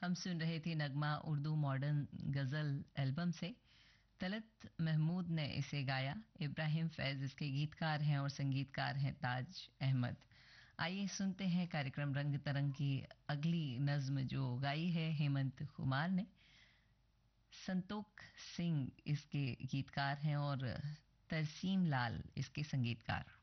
हम सुन रहे थे नगमा उर्दू मॉडर्न गज़ल एल्बम से। तलत महमूद ने इसे गाया। इब्राहिम फैज़ इसके गीतकार हैं और संगीतकार हैं ताज अहमद। आइए सुनते हैं कार्यक्रम रंग तरंग की अगली नज्म जो गाई है हेमंत कुमार ने। संतोख सिंह इसके गीतकार हैं और तरसीम लाल इसके संगीतकार।